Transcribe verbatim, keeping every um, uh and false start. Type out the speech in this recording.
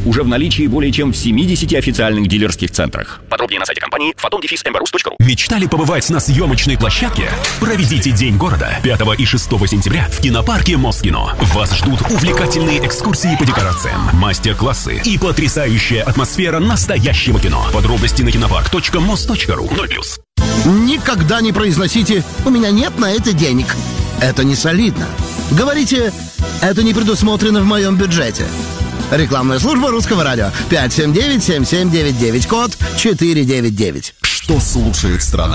уже в наличии более чем в семидесяти официальных дилерских центрах. Подробнее на сайте компании фотон эм бэ рус точка ру. Мечтали побывать на съемочной площадке? Проведите День города пятого и шестого сентября в кинопарке Москино. Вас ждут увлекательные экскурсии по декорациям, мастер-классы и потрясающая атмосфера настоящего кино. Подробности на кинопарк точка мос точка ру. ноль плюс. Никогда не произносите «у меня нет на это денег». Это не солидно. Говорите «это не предусмотрено в моем бюджете». Рекламная служба Русского радио. пять семь девять семь семь девять девять, код четыре девять девять. Что слушает страна?